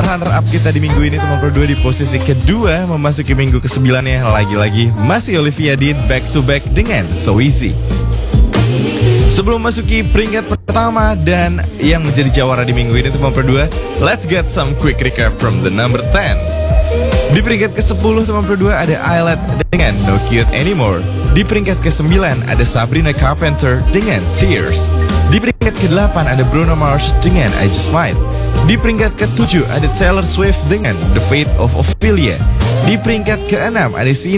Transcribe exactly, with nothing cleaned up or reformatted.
runner-up kita di minggu ini teman berdua di posisi kedua, memasuki minggu kesembilannya. Lagi-lagi masih Olivia Dean back to back dengan So Easy. Sebelum masuki peringkat pertama dan yang menjadi jawara di minggu ini teman berdua, let's get some quick recap from the number ten. Di peringkat ke sepuluh teman berdua ada Islet dengan No Cute Anymore. Di peringkat ke sembilan ada Sabrina Carpenter dengan Tears. Di peringkat ke delapan ada Bruno Mars dengan I Just Might. Di peringkat ke tujuh ada Taylor Swift dengan The Fate of Ophelia. Di peringkat ke enam ada Sin